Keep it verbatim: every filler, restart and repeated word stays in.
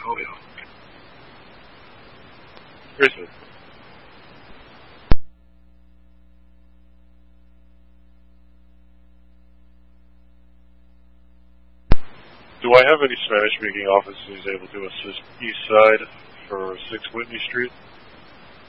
portfolio. Grizzly. Do I have any Spanish-speaking officers able to assist East Side for six Whitney Street?